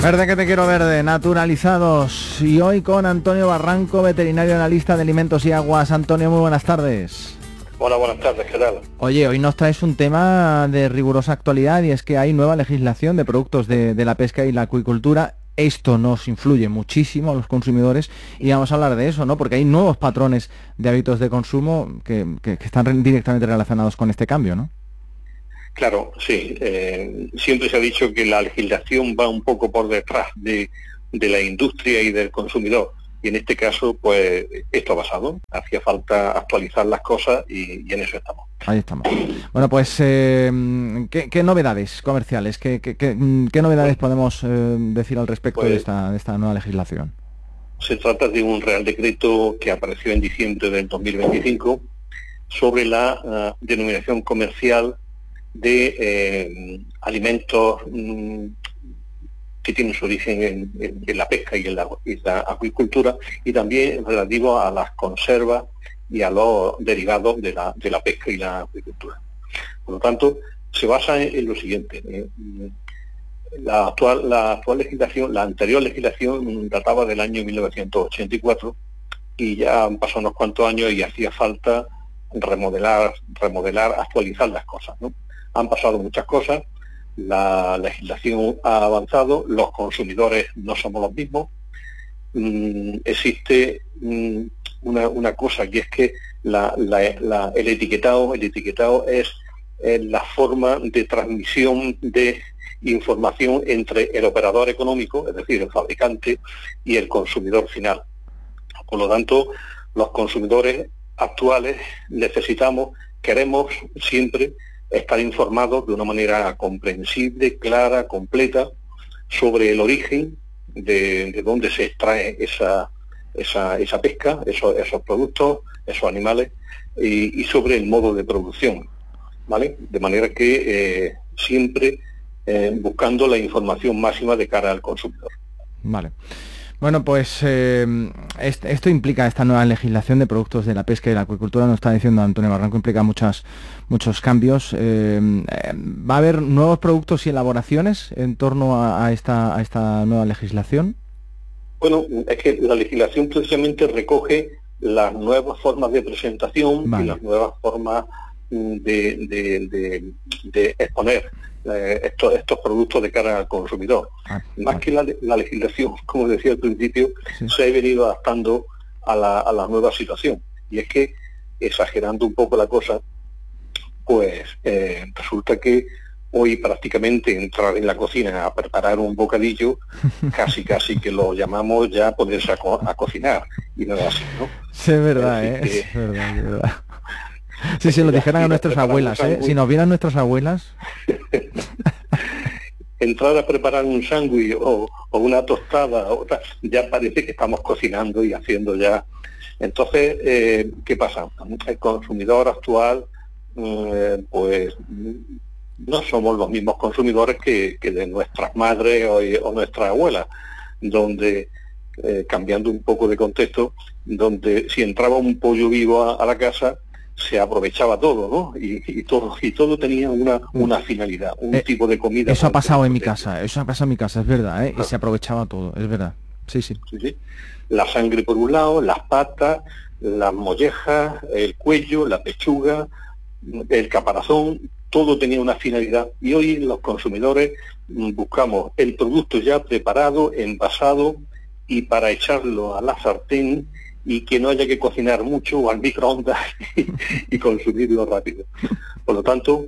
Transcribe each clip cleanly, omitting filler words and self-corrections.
Verde que te quiero verde, naturalizados. Y hoy con Antonio Barranco, veterinario analista de alimentos y aguas. Antonio, muy buenas tardes. Hola, buenas tardes, ¿qué tal? Oye, hoy nos traes un tema de rigurosa actualidad y es que hay nueva legislación de productos de la pesca y la acuicultura. Esto nos influye muchísimo a los consumidores y vamos a hablar de eso, ¿no? Porque hay nuevos patrones de hábitos de consumo que están directamente relacionados con este cambio, ¿no? Claro, sí. Siempre se ha dicho que la legislación va un poco por detrás de la industria y del consumidor. Y en este caso, pues, esto ha pasado. Hacía falta actualizar las cosas y en eso estamos. Ahí estamos. Bueno, pues, ¿qué novedades comerciales, qué novedades podemos decir al respecto de esta nueva legislación? Se trata de un Real Decreto que apareció en diciembre del 2025 sobre la denominación comercial de alimentos que tienen su origen en la pesca y en la acuicultura, y también relativo a las conservas y a los derivados de la pesca y la acuicultura. Por lo tanto, se basa en lo siguiente. La actual legislación, la anterior legislación databa del año 1984 y ya han pasado unos cuantos años y hacía falta remodelar, actualizar las cosas, ¿no? Han pasado muchas cosas, la legislación ha avanzado, los consumidores no somos los mismos. Existe una cosa, que es que el etiquetado es la forma de transmisión de información entre el operador económico, es decir, el fabricante, y el consumidor final. Por lo tanto, los consumidores actuales queremos siempre estar informados de una manera comprensible, clara, completa, sobre el origen de dónde se extrae esa pesca, esos productos, esos animales, y sobre el modo de producción, ¿vale? De manera que siempre buscando la información máxima de cara al consumidor. Vale. Bueno, pues esto implica, esta nueva legislación de productos de la pesca y la acuicultura, nos está diciendo Antonio Barranco, implica muchos cambios. ¿Va a haber nuevos productos y elaboraciones en torno a esta nueva legislación? Bueno, es que la legislación precisamente recoge las nuevas formas de presentación, vale, y las nuevas formas de exponer estos productos de cara al consumidor. Más que la legislación, como decía al principio, sí, se ha venido adaptando a la nueva situación. Y es que, exagerando un poco la cosa, pues resulta que hoy prácticamente entrar en la cocina a preparar un bocadillo, casi que lo llamamos ya ponerse a cocinar. Y no es así, ¿no? Sí, es verdad, es verdad. Sí, si lo dijeran a nuestras abuelas, si nos vieran nuestras abuelas. Entrar a preparar un sándwich o una tostada, ya parece que estamos cocinando y haciendo ya. Entonces, ¿qué pasa? El consumidor actual, pues no somos los mismos consumidores que de nuestras madres o nuestras abuelas, donde, cambiando un poco de contexto, donde si entraba un pollo vivo a la casa, se aprovechaba todo, ¿no? Y todo tenía una finalidad, un tipo de comida. Eso ha pasado en mi casa, es verdad, y se aprovechaba todo, es verdad. Sí. La sangre por un lado, las patas, las mollejas, el cuello, la pechuga, el caparazón, todo tenía una finalidad. Y hoy los consumidores buscamos el producto ya preparado, envasado, y para echarlo a la sartén y que no haya que cocinar mucho o al microondas y consumirlo rápido. Por lo tanto,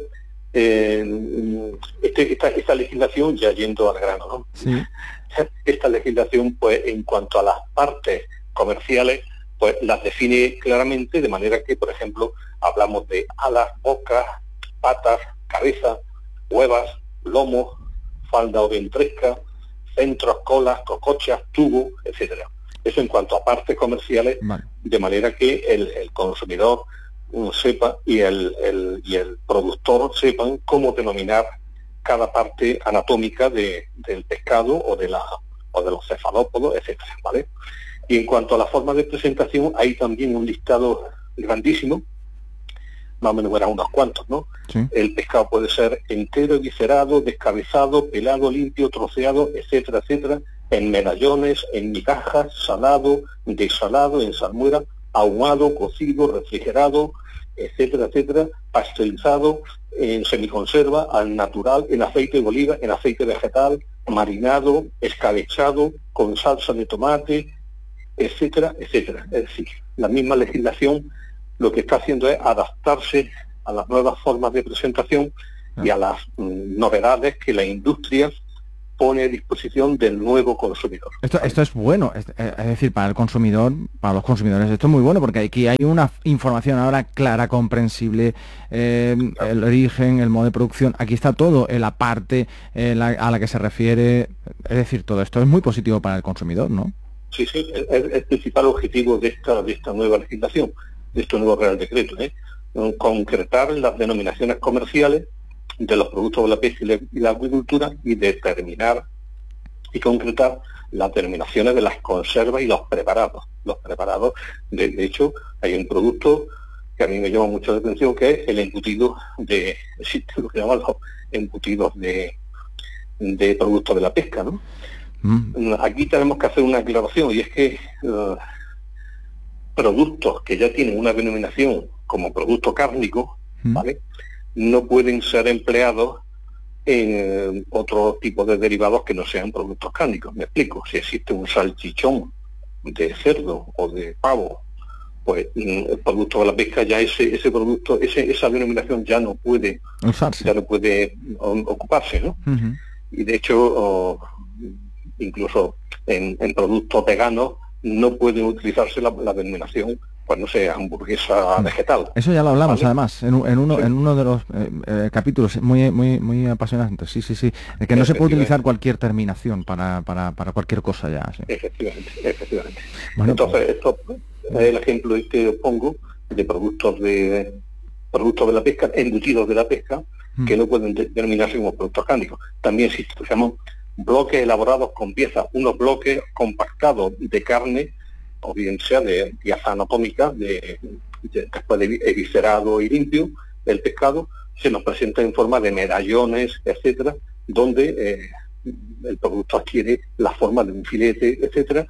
esta legislación, ya yendo al grano, ¿no? Sí. Esta legislación, pues, en cuanto a las partes comerciales, pues las define claramente, de manera que, por ejemplo, hablamos de alas, bocas, patas, cabeza, huevas, lomos, falda o ventresca, centros, colas, cocochas, tubo, etcétera. Eso en cuanto a partes comerciales, vale, de manera que el consumidor sepa y el productor sepan cómo denominar cada parte anatómica del pescado o de los cefalópodos, etcétera, ¿vale? Y en cuanto a la forma de presentación, hay también un listado grandísimo más o menos verán unos cuantos, ¿no? Sí. El pescado puede ser entero, viscerado, descabezado, pelado, limpio, troceado, etcétera, etcétera, en medallones, en migajas, salado, desalado, en salmuera, ahumado, cocido, refrigerado, etcétera, etcétera, pasteurizado, en semiconserva, al natural, en aceite de oliva, en aceite vegetal, marinado, escabechado, con salsa de tomate, etcétera, etcétera. Es decir, la misma legislación lo que está haciendo es adaptarse a las nuevas formas de presentación y a las novedades que la industria pone a disposición del nuevo consumidor. Esto es bueno, es decir, para el consumidor, para los consumidores, esto es muy bueno porque aquí hay una información ahora clara, comprensible, el origen, el modo de producción, aquí está todo, la parte a la que se refiere, es decir, todo esto es muy positivo para el consumidor, ¿no? Sí, es el principal objetivo de esta nueva legislación, de este nuevo Real Decreto, concretar las denominaciones comerciales de los productos de la pesca y la acuicultura y determinar y concretar las denominaciones de las conservas y los preparados. Los preparados, de hecho, hay un producto que a mí me llama mucho la atención, que es el embutido existe lo que llaman los embutidos de productos de la pesca, ¿no? Aquí tenemos que hacer una aclaración, y es que productos que ya tienen una denominación como producto cárnico, ¿vale?, no pueden ser empleados en otro tipo de derivados que no sean productos cárnicos. Me explico, si existe un salchichón de cerdo o de pavo, pues el producto de la pesca, ya ese producto, esa denominación ya no puede usarse, ya no puede ocuparse, ¿no? Y de hecho, incluso en productos veganos no puede utilizarse la denominación, pues no sé, hamburguesa vegetal. Eso ya lo hablamos, ¿vale? Además, en uno de los capítulos muy apasionantes, sí, que no se puede utilizar cualquier terminación para cualquier cosa ya. Sí. Efectivamente. Bueno, entonces, esto es el ejemplo que pongo de productos de la pesca, embutidos de la pesca, que no pueden denominarse como productos cárnicos. También existe, se llaman bloques elaborados con piezas, unos bloques compactados de carne, o bien sea de pieza anatómica, después de eviscerado y limpio el pescado, se nos presenta en forma de medallones, etcétera, donde el producto adquiere la forma de un filete, etcétera,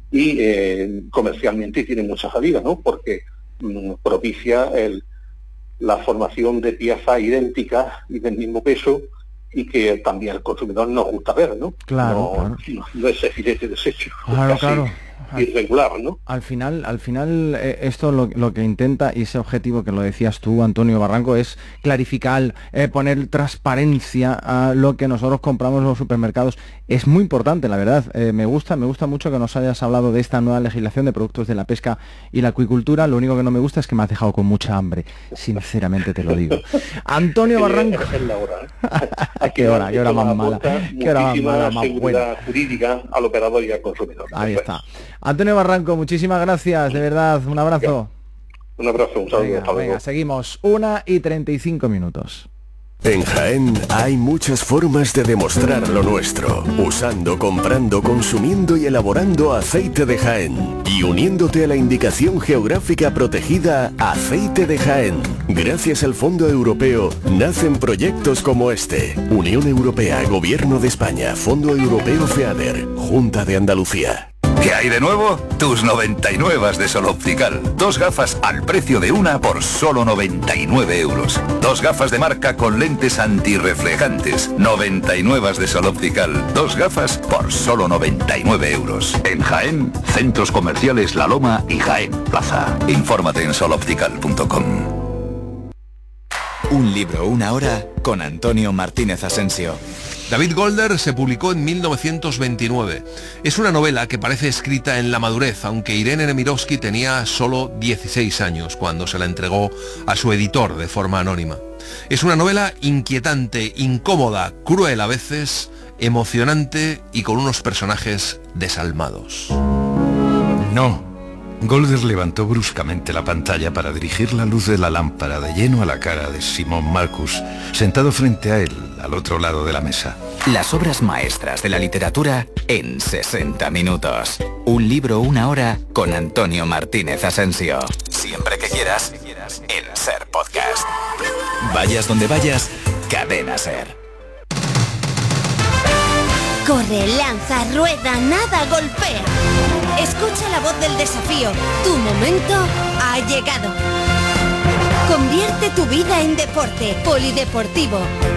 y comercialmente tiene mucha salida, ¿no? Porque propicia la formación de piezas idénticas y del mismo peso, y que también al consumidor nos gusta ver, ¿no? Claro. No ese filete deshecho. Claro. Irregular, ¿no? Al final esto lo que intenta, y ese objetivo que lo decías tú, Antonio Barranco, es clarificar, poner transparencia a lo que nosotros compramos en los supermercados. Es muy importante, la verdad. Me gusta mucho que nos hayas hablado de esta nueva legislación de productos de la pesca y la acuicultura. Lo único que no me gusta es que me has dejado con mucha hambre, sinceramente te lo digo. Antonio Barranco. Es la hora, ¿eh? ¿Qué hora más mala? ¿Qué hora más mala, más buena? Jurídica al operador y al consumidor. Ahí está. Antonio Barranco, muchísimas gracias, de verdad, un abrazo. Un abrazo, un saludo. Venga, seguimos, 1:35. En Jaén hay muchas formas de demostrar lo nuestro, usando, comprando, consumiendo y elaborando aceite de Jaén y uniéndote a la indicación geográfica protegida Aceite de Jaén. Gracias al Fondo Europeo nacen proyectos como este. Unión Europea, Gobierno de España, Fondo Europeo FEADER, Junta de Andalucía. ¿Qué hay de nuevo? Tus 99 de Sol Optical. 2 gafas al precio de una por solo 99 euros. 2 gafas de marca con lentes antirreflejantes. 99 de Sol Optical. 2 gafas por solo 99 euros. En Jaén, Centros Comerciales La Loma y Jaén Plaza. Infórmate en soloptical.com. Un libro, una hora con Antonio Martínez Asensio. David Golder se publicó en 1929. Es una novela que parece escrita en la madurez, aunque Irene Nemirovsky tenía solo 16 años cuando se la entregó a su editor de forma anónima. Es una novela inquietante, incómoda, cruel a veces, emocionante y con unos personajes desalmados. No. Golder levantó bruscamente la pantalla para dirigir la luz de la lámpara de lleno a la cara de Simón Marcus, sentado frente a él, al otro lado de la mesa. Las obras maestras de la literatura en 60 minutos. Un libro, una hora con Antonio Martínez Asensio. Siempre que quieras estás en SER Podcast. Vayas donde vayas, Cadena SER. Corre, lanza, rueda, nada, golpea. Escucha la voz del desafío. Tu momento ha llegado. Convierte tu vida en deporte. Polideportivo.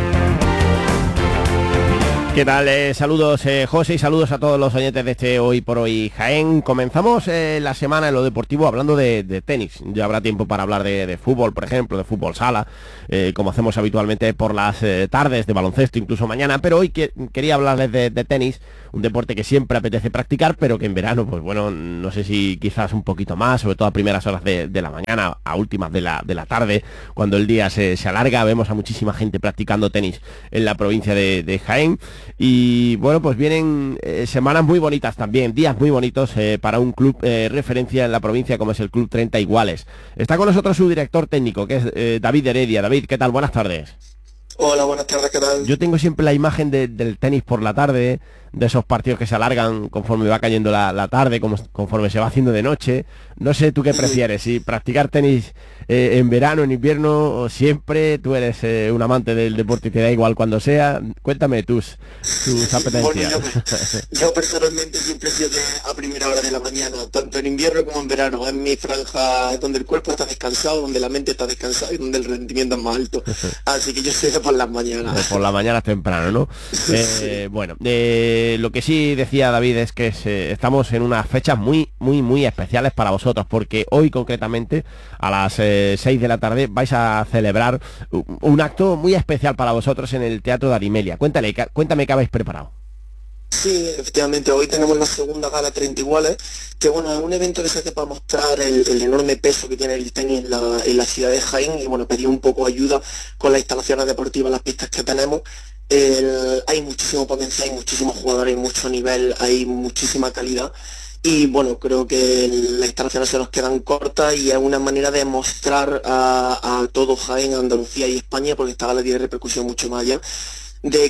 ¿Qué tal? Saludos José y saludos a todos los oyentes de este Hoy por Hoy Jaén. Comenzamos la semana en lo deportivo hablando de tenis. Ya habrá tiempo para hablar de fútbol, por ejemplo, de fútbol sala, como hacemos habitualmente por las tardes, de baloncesto, incluso mañana. Pero hoy quería hablarles de tenis, un deporte que siempre apetece practicar, pero que en verano, pues bueno, no sé si quizás un poquito más, sobre todo a primeras horas de la mañana, a últimas de la tarde, cuando el día se alarga, vemos a muchísima gente practicando tenis en la provincia de Jaén. Y bueno, pues vienen semanas muy bonitas también, días muy bonitos para un club referencia en la provincia como es el Club 30 Iguales. Está con nosotros su director técnico, que es David Heredia. David, ¿qué tal? Buenas tardes. Hola, buenas tardes, ¿qué tal? Yo tengo siempre la imagen del tenis por la tarde, de esos partidos que se alargan conforme va cayendo la tarde, conforme se va haciendo de noche. No sé tú qué prefieres, si practicar tenis en verano, en invierno, o siempre tú eres un amante del deporte y te da igual cuando sea. Cuéntame tus apetencias. Bueno, yo personalmente siempre he sido a primera hora de la mañana, tanto en invierno como en verano. En mi franja donde el cuerpo está descansado, donde la mente está descansada y donde el rendimiento es más alto. Así que yo soy de por las mañanas. Por las mañanas temprano, ¿no? Bueno, lo que sí decía David es que estamos en unas fechas muy especiales para vosotros, porque hoy concretamente a las 6 de la tarde vais a celebrar un acto muy especial para vosotros en el Teatro de Arimelia. Cuéntame qué habéis preparado. Sí, efectivamente, hoy tenemos la segunda gala 30 Iguales, que bueno, es un evento que se hace para mostrar el enorme peso que tiene el tenis en la ciudad de Jaén y bueno, pedir un poco ayuda con las instalaciones deportivas, las pistas que tenemos. Hay muchísimo potencial, hay muchísimos jugadores, hay mucho nivel, hay muchísima calidad y bueno, creo que las instalaciones se nos quedan cortas y es una manera de mostrar a todo Jaén, Andalucía y España, porque esta gala tiene repercusión mucho más allá, de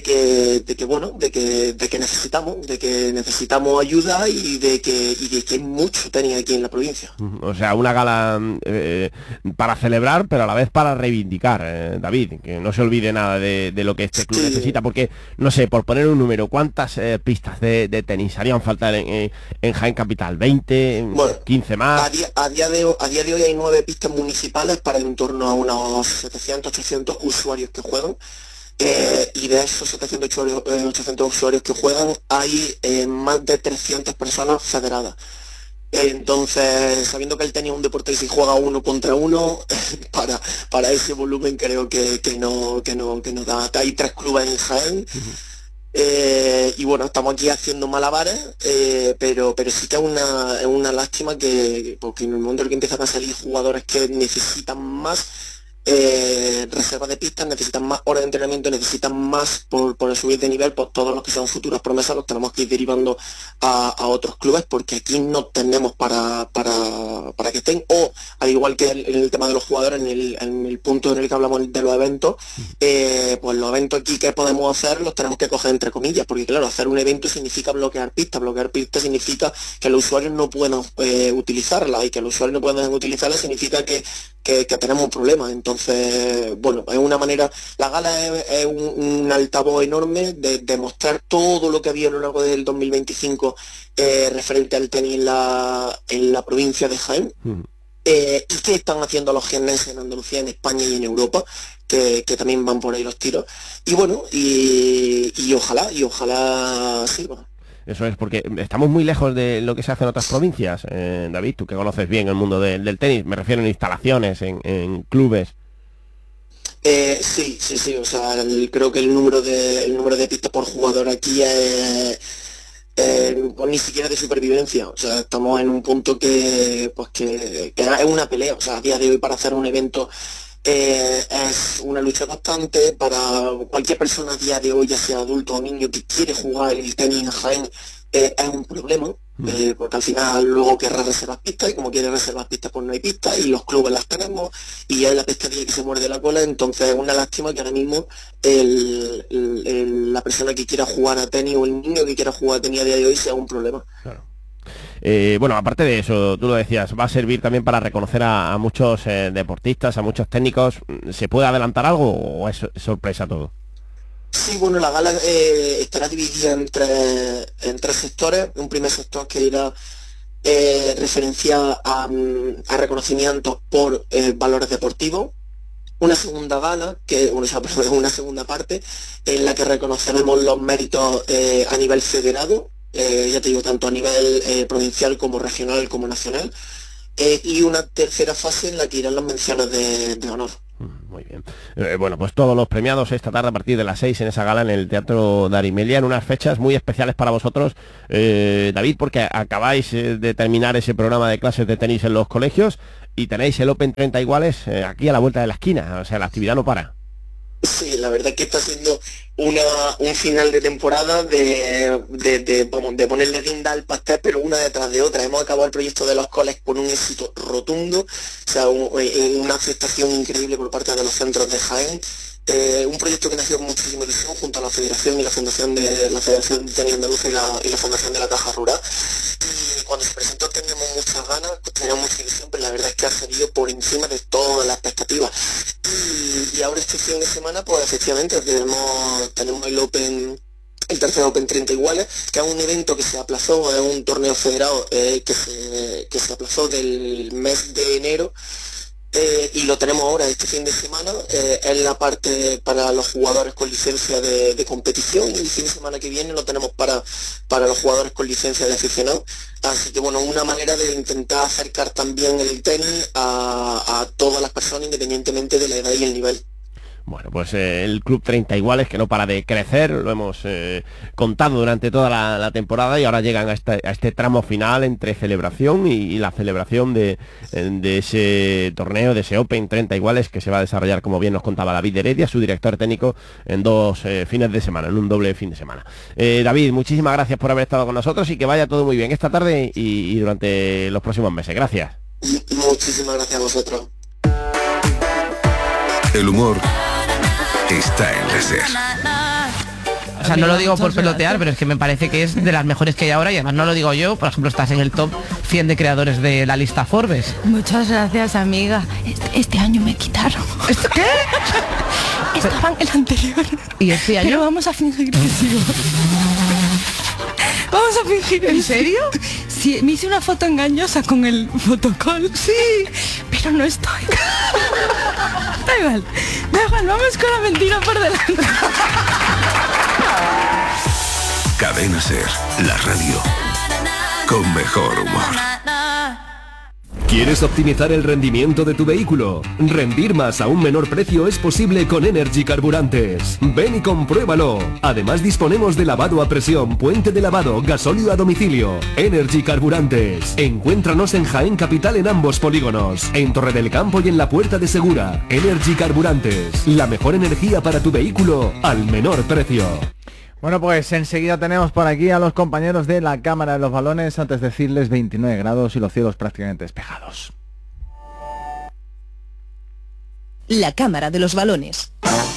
que necesitamos ayuda y de que hay mucho tenis aquí en la provincia. O sea, una gala para celebrar, pero a la vez para reivindicar, David, que no se olvide nada de lo que este club necesita, porque, no sé, por poner un número, ¿cuántas pistas de tenis harían falta en Jaén Capital? ¿20? Bueno, ¿15 más? A día de hoy hay 9 pistas municipales para en torno a unos 700, 800 usuarios que juegan. Y de esos 800 usuarios que juegan hay más de 300 personas federadas. Entonces, sabiendo que el tenis es un deporte que se juega uno contra uno, para ese volumen creo que no da. Hay 3 clubes en Jaén. Y bueno, estamos aquí haciendo malabares, pero sí que es una lástima porque en el momento en el que empiezan a salir jugadores que necesitan más reservas de pistas, necesitan más horas de entrenamiento, necesitan más por el subir de nivel, pues todos los que son futuras promesas los tenemos que ir derivando a otros clubes, porque aquí no tenemos para que estén, o al igual que en el tema de los jugadores, en el punto en el que hablamos de los eventos, pues los eventos aquí que podemos hacer los tenemos que coger entre comillas, porque claro, hacer un evento significa bloquear pistas significa que los usuarios no puedan utilizarlas, y que los usuarios no puedan utilizarlas significa que tenemos un problema. Entonces, bueno, es una manera, la gala es un altavoz enorme de mostrar todo lo que había a lo largo del 2025 referente al tenis en la provincia de Jaén. Y qué están haciendo los jiennenses en Andalucía, en España y en Europa, que también van por ahí los tiros. Y bueno, y ojalá sirva. Eso es, porque estamos muy lejos de lo que se hace en otras provincias. David, tú que conoces bien el mundo del tenis, me refiero en instalaciones, en clubes. Sí, o sea, creo que el número de pistas por jugador aquí es ni siquiera de supervivencia. O sea, estamos en un punto que es una pelea. O sea, a día de hoy para hacer un evento es una lucha constante para cualquier persona a día de hoy, ya sea adulto o niño, que quiere jugar el tenis en Jaén. Es un problema, porque al final luego querrá reservar pistas, y como quiere reservar pistas pues no hay pistas, y los clubes las tenemos, y hay la pescadilla que se muerde la cola. Entonces es una lástima que ahora mismo la persona que quiera jugar a tenis, o el niño que quiera jugar a tenis a día de hoy, sea un problema. Claro. Bueno, aparte de eso, tú lo decías, va a servir también para reconocer a muchos deportistas, a muchos técnicos. ¿Se puede adelantar algo o es sorpresa todo? Sí, bueno, la gala estará dividida en tres sectores. Un primer sector que irá referencia a reconocimientos por valores deportivos. Una segunda gala, una segunda parte, en la que reconoceremos los méritos a nivel federado, ya te digo, tanto a nivel provincial como regional como nacional. Y una tercera fase en la que irán las menciones de honor. Muy bien. Bueno, pues todos los premiados esta tarde a partir de las 6 en esa gala en el Teatro Darimelia, en unas fechas muy especiales para vosotros, David, porque acabáis de terminar ese programa de clases de tenis en los colegios y tenéis el Open 30 iguales aquí a la vuelta de la esquina, o sea, la actividad no para. Sí, la verdad es que está siendo un final de temporada de ponerle guinda al pastel, pero una detrás de otra. Hemos acabado el proyecto de los coles con un éxito rotundo, o sea, una aceptación increíble por parte de los centros de Jaén. Un proyecto que nació con muchísima ilusión junto a la Federación y la Fundación de la Federación de Tenis Andaluza y la Fundación de la Caja Rural. Y cuando se presentó teníamos muchas ganas, teníamos mucha ilusión, pero la verdad es que ha salido por encima de todas las expectativas. Y ahora este fin de semana, pues efectivamente tenemos el tercer Open 30 iguales, que es un evento que se aplazó, es un torneo federado que se aplazó del mes de enero. Y lo tenemos ahora este fin de semana, es la parte para los jugadores con licencia de competición, y el fin de semana que viene lo tenemos para los jugadores con licencia de aficionado. Así que bueno, una manera de intentar acercar también el tenis a todas las personas independientemente de la edad y el nivel. Bueno, pues el Club 30 iguales, que no para de crecer, lo hemos contado durante toda la temporada, y ahora llegan a este tramo final entre celebración y la celebración de ese torneo, de ese Open 30 iguales, que se va a desarrollar, como bien nos contaba David Heredia, su director técnico, en 2 fines de semana, en un doble fin de semana. David, muchísimas gracias por haber estado con nosotros y que vaya todo muy bien esta tarde y durante los próximos meses. Gracias. Muchísimas gracias a vosotros. El humor está en la SER. O sea, no lo digo por pelotear, pero es que me parece que es de las mejores que hay ahora, y además no lo digo yo, por ejemplo, estás en el top 100 de creadores de la lista Forbes. Muchas gracias, amiga. Este año me quitaron. ¿Esto qué? Estaba en el anterior. ¿Y este año? Pero vamos a fingir que sigo. Vamos a fingir. ¿En serio? Sí, me hice una foto engañosa con el fotocall. Sí. Pero no estoy. Da igual, vamos con la mentira por delante. Cadena SER, la radio con mejor humor. ¿Quieres optimizar el rendimiento de tu vehículo? Rendir más a un menor precio es posible con Energy Carburantes. Ven y compruébalo. Además disponemos de lavado a presión, puente de lavado, gasóleo a domicilio. Energy Carburantes. Encuéntranos en Jaén Capital en ambos polígonos, en Torre del Campo y en La Puerta de Segura. Energy Carburantes. La mejor energía para tu vehículo al menor precio. Bueno, pues enseguida tenemos por aquí a los compañeros de la Cámara de los Balones, antes de decirles 29 grados y los cielos prácticamente despejados. La Cámara de los Balones.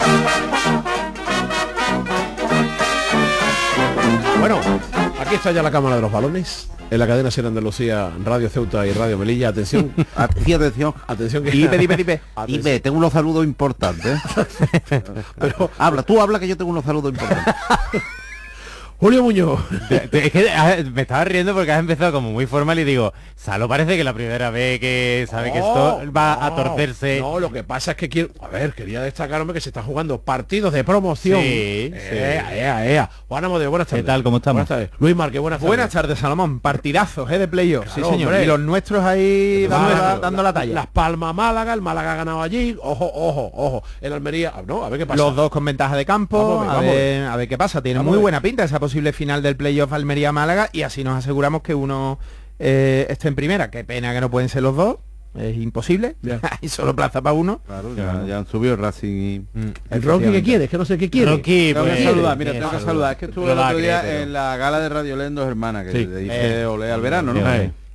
Bueno, aquí está ya la Cámara de los Balones, en la cadena SER Andalucía, Radio Ceuta y Radio Melilla. Atención. Atención que... Dime, tengo unos saludos importantes. Pero habla que yo tengo unos saludos importantes. Julio Muñoz. Es que me estaba riendo porque has empezado como muy formal y digo, Salo parece que la primera vez que sabe que esto va a torcerse. No, lo que pasa es que quería destacar, hombre, que se están jugando partidos de promoción. Sí. Juan Amadeo, buenas tardes. ¿Qué tal? ¿Cómo estamos? Buenas tardes. Luis Márquez, buenas tardes. Buenas tardes, Salomón. Partidazos, de playoff. Claro, sí, señor. Hombre. Y los nuestros ahí dando la talla. Las Palmas Málaga, el Málaga ha ganado allí. Ojo. El Almería, no, a ver qué pasa. Los dos con ventaja de campo. Vamos a ver qué pasa. Tiene muy buena pinta esa posible final del playoff Almería-Málaga, y así nos aseguramos que uno esté en primera. Qué pena que no pueden ser los dos. Es imposible. Hay solo plaza para uno. Claro, ya han subido el Racing y... ¿El Rocky qué quiere? Es que no sé qué quiere. Rocky, tengo que saludar, tengo que saludar. Es que estuve el otro día en la gala de Radio Lendo, hermana, que le dice olé al verano, ¿no?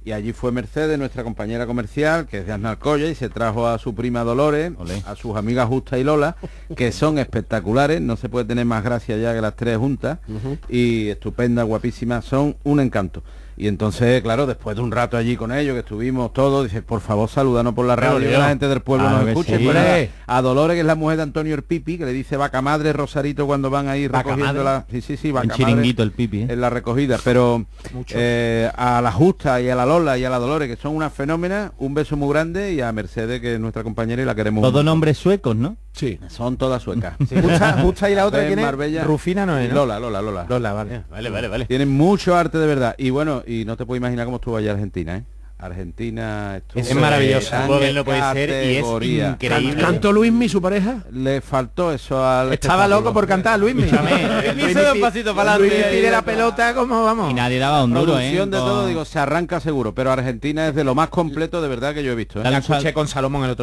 Y allí fue Mercedes, nuestra compañera comercial, que es de Aznalcóllar, y se trajo a su prima Dolores, a sus amigas Justa y Lola, que son espectaculares, no se puede tener más gracia ya que las tres juntas, y estupendas, guapísimas, son un encanto. Y entonces, claro, después de un rato allí con ellos, que estuvimos todos, dice, por favor, salúdanos por la radio, que la gente del pueblo nos escuche. sí. Pues nada, a Dolores, que es la mujer de Antonio el Pipi, que le dice vaca madre Rosarito cuando van a ir recogiendo la... Sí, vaca madre. Chiringuito el Pipi, en la recogida, pero a la Justa y a la Lola y a la Dolores, que son unas fenómenas, un beso muy grande, y a Mercedes, que es nuestra compañera y la queremos Todos mucho. nombres suecos, ¿no? Sí, son todas suecas. Sí. Justa y la otra, ¿quién es? Marbella. Rufina no es, ¿no? Lola. Lola, vale. Vale. Tienen mucho arte de verdad. Y bueno, y no te puedo imaginar cómo estuvo allá Argentina, ¿eh? Argentina es maravillosa. No puede ser y es increíble. ¿Cantó Luismi, su pareja? Le faltó eso al... Estaba loco por cantar, Luismi. Luismi se da un pasito para adelante. Luismi pide la pelota como vamos. Y nadie daba un duro, de todo, digo, se arranca seguro. Pero Argentina es de lo más completo de verdad que yo he visto, ¿eh? La escuché con Salomón el otro